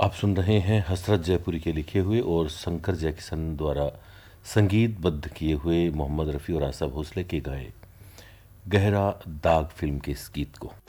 आप सुन रहे हैं हसरत जयपुरी के लिखे हुए और शंकर जैकिसन द्वारा संगीतबद्ध किए हुए मोहम्मद रफ़ी और आशा भोसले के गाए गहरा दाग फिल्म के इस गीत को।